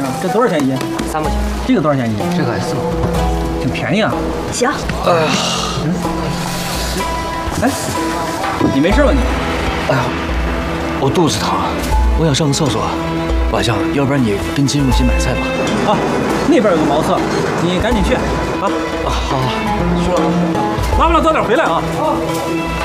啊？这多少钱一斤 ？3块钱。 这个多少钱一斤？ 这个4块。 挺便宜啊。 行。 哎，你没事吧你？ 哎呀，我肚子疼，我想上个厕所。瓦匠，要不然你跟金用心买菜吧。 啊，那边有个茅厕，你赶紧去啊。 好， 去了。拉不了早点回来啊。